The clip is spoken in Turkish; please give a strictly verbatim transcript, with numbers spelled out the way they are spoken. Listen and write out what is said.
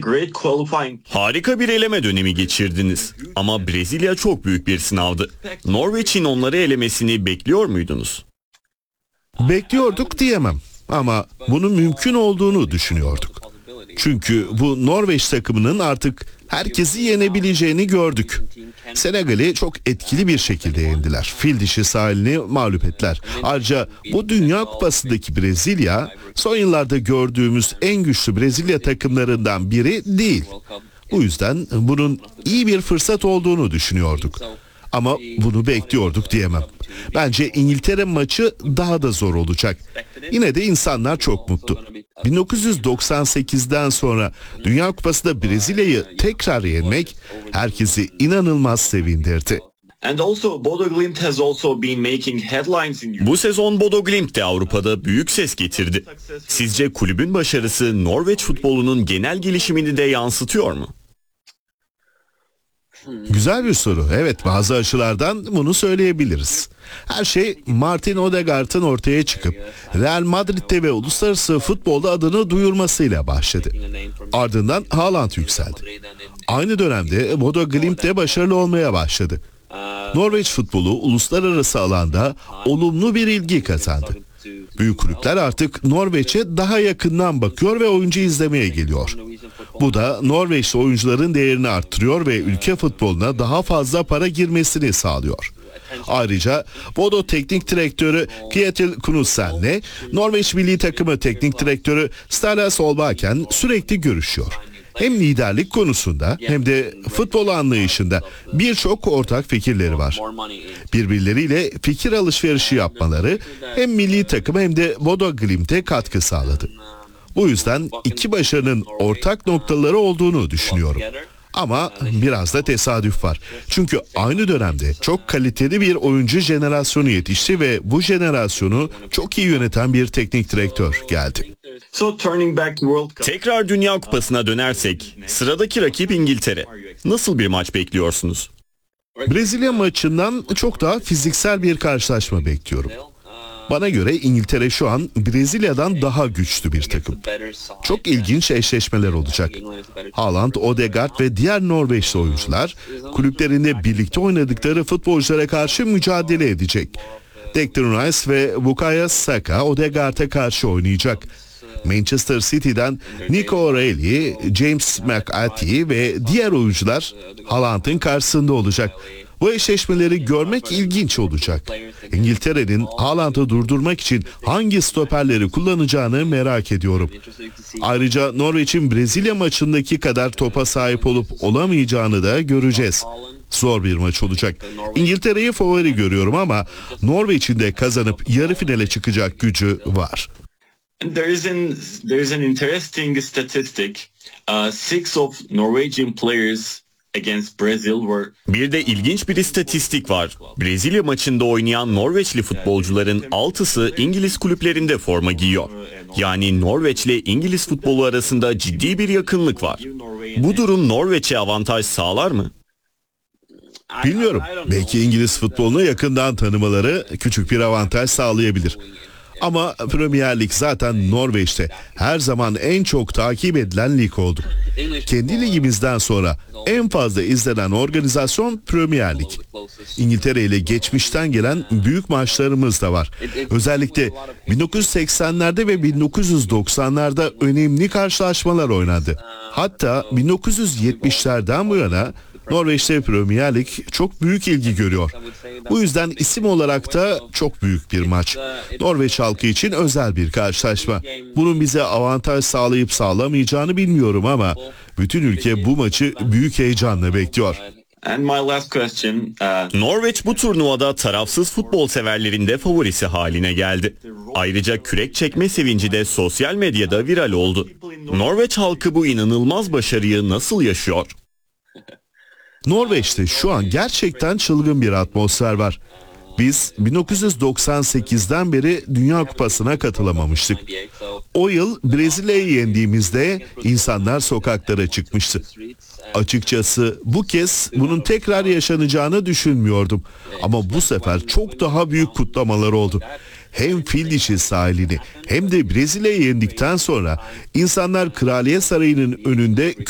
great qualifying. Harika bir eleme dönemi geçirdiniz. Ama Brezilya çok büyük bir sınavdı. Norveç'in onları elemesini bekliyor muydunuz? Bekliyorduk diyemem ama bunun mümkün olduğunu düşünüyorduk. Çünkü bu Norveç takımının artık herkesi yenebileceğini gördük. Senegal'i çok etkili bir şekilde yendiler. Fil dişi sahilini mağlup ettiler. Ayrıca bu Dünya Kupası'ndaki Brezilya son yıllarda gördüğümüz en güçlü Brezilya takımlarından biri değil. Bu yüzden bunun iyi bir fırsat olduğunu düşünüyorduk. Ama bunu bekliyorduk diyemem. Bence İngiltere maçı daha da zor olacak. Yine de insanlar çok mutlu. bin dokuz yüz doksan sekizden sonra Dünya Kupası'nda Brezilya'yı tekrar yenmek herkesi inanılmaz sevindirdi. And also Bodo Glimt has also been making headlines in Europe. Bu sezon Bodo Glimt de Avrupa'da büyük ses getirdi. Sizce kulübün başarısı Norveç futbolunun genel gelişimini de yansıtıyor mu? Güzel bir soru. Evet, bazı açılardan bunu söyleyebiliriz. Her şey Martin Odegaard'ın ortaya çıkıp Real Madrid'de ve uluslararası futbolda adını duyurmasıyla başladı. Ardından Haaland yükseldi. Aynı dönemde Bodo Glimt de başarılı olmaya başladı. Norveç futbolu uluslararası alanda olumlu bir ilgi kazandı. Büyük kulüpler artık Norveç'e daha yakından bakıyor ve oyuncu izlemeye geliyor. Bu da Norveçli oyuncuların değerini arttırıyor ve ülke futboluna daha fazla para girmesini sağlıyor. Ayrıca Bodo Teknik Direktörü Kjetil Knudsen'le Norveç Milli Takımı Teknik Direktörü Ståle Solbakken sürekli görüşüyor. Hem liderlik konusunda hem de futbol anlayışında birçok ortak fikirleri var. Birbirleriyle fikir alışverişi yapmaları hem milli takıma hem de Bodo Glimt'e katkı sağladı. Bu yüzden iki başarının ortak noktaları olduğunu düşünüyorum. Ama biraz da tesadüf var. Çünkü aynı dönemde çok kaliteli bir oyuncu jenerasyonu yetişti ve bu jenerasyonu çok iyi yöneten bir teknik direktör geldi. So turning back to World Cup. Tekrar Dünya Kupası'na dönersek, sıradaki rakip İngiltere. Nasıl bir maç bekliyorsunuz? Brezilya maçından çok daha fiziksel bir karşılaşma bekliyorum. Bana göre İngiltere şu an Brezilya'dan daha güçlü bir takım. Çok ilginç eşleşmeler olacak. Haaland, Odegaard ve diğer Norveçli oyuncular kulüplerinde birlikte oynadıkları futbolculara karşı mücadele edecek. Declan Rice ve Bukayo Saka Odegaard'a karşı oynayacak. Manchester City'den Nico O'Reilly, James McAtee ve diğer oyuncular Haaland'ın karşısında olacak. Bu eşleşmeleri görmek ilginç olacak. İngiltere'nin Haaland'ı durdurmak için hangi stoperleri kullanacağını merak ediyorum. Ayrıca Norveç'in Brezilya maçındaki kadar topa sahip olup olamayacağını da göreceğiz. Zor bir maç olacak. İngiltere'yi favori görüyorum ama Norveç'in de kazanıp yarı finale çıkacak gücü var. There is an there is an interesting statistic. Uh, six of Norwegian players against Brazil were. Bir de ilginç bir istatistik var. Brezilya maçında oynayan Norveçli futbolcuların altısı İngiliz kulüplerinde forma giyiyor. Yani Norveç ile İngiliz futbolu arasında ciddi bir yakınlık var. Bu durum Norveç'e avantaj sağlar mı? Bilmiyorum. Belki İngiliz futbolunu yakından tanımaları küçük bir avantaj sağlayabilir. Ama Premier Lig zaten Norveç'te her zaman en çok takip edilen lig oldu. Kendi ligimizden sonra en fazla izlenen organizasyon Premier Lig. İngiltere ile geçmişten gelen büyük maçlarımız da var. Özellikle bin dokuz yüz seksenlerde ve bin dokuz yüz doksanlarda önemli karşılaşmalar oynandı. Hatta bin dokuz yüz yetmişlerden bu yana Norveç'te Premier Lig çok büyük ilgi görüyor. Bu yüzden isim olarak da çok büyük bir maç. Norveç halkı için özel bir karşılaşma. Bunun bize avantaj sağlayıp sağlamayacağını bilmiyorum ama bütün ülke bu maçı büyük heyecanla bekliyor. And my last question. Uh, Norveç bu turnuvada tarafsız futbol severlerin de favorisi haline geldi. Ayrıca kürek çekme sevinci de sosyal medyada viral oldu. Norveç halkı bu inanılmaz başarıyı nasıl yaşıyor? Norveç'te şu an gerçekten çılgın bir atmosfer var. Biz bin dokuz yüz doksan sekizden beri Dünya Kupası'na katılamamıştık. O yıl Brezilya'yı yendiğimizde insanlar sokaklara çıkmıştı. Açıkçası bu kez bunun tekrar yaşanacağını düşünmüyordum. Ama bu sefer çok daha büyük kutlamalar oldu. Hem Fil Dişi sahilini hem de Brezilya'yı yendikten sonra insanlar Kraliyet Sarayı'nın önünde